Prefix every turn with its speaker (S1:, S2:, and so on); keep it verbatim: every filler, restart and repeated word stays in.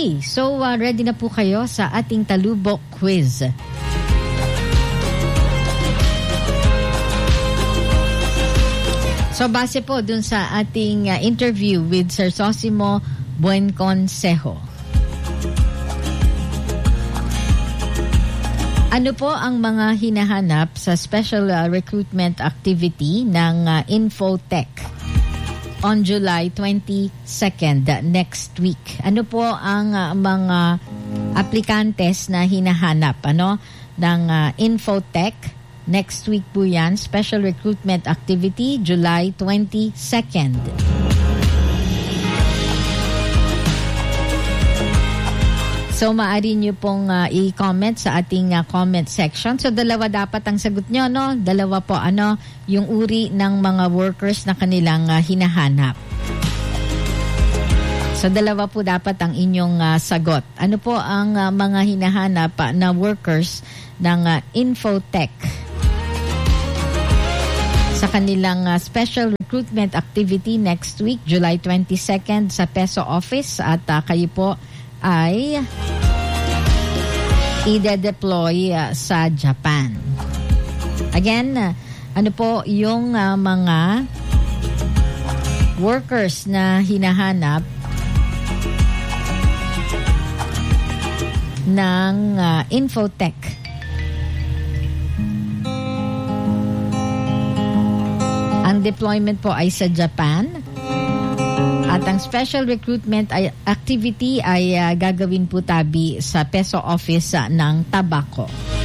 S1: Okay, so uh, ready na po kayo sa ating talubok quiz. So base po dun sa ating uh, interview with Sir Sosimo Buenconsejo. Ano po ang mga hinahanap sa special uh, recruitment activity ng uh, Infotech on July twenty-second, uh, next week? Ano po ang uh, mga aplikantes na hinahanap ano ng uh, Infotech? Next week po yan, special recruitment activity, July twenty-second. So, maaari nyo pong uh, i-comment sa ating uh, comment section. So, dalawa dapat ang sagot nyo, no? Dalawa po, ano, yung uri ng mga workers na kanilang uh, hinahanap. So, dalawa po dapat ang inyong uh, sagot. Ano po ang uh, mga hinahanap uh, na workers ng uh, Infotech sa kanilang uh, special recruitment activity next week, July twenty-second sa Peso Office, at uh, kayo po ay i-deploy uh, sa Japan. Again, uh, ano po yung uh, mga workers na hinahanap ng uh, Infotech? Ang deployment po ay sa Japan. At ang special recruitment ay, activity ay uh, gagawin po tabi sa Peso Office uh, ng Tabaco.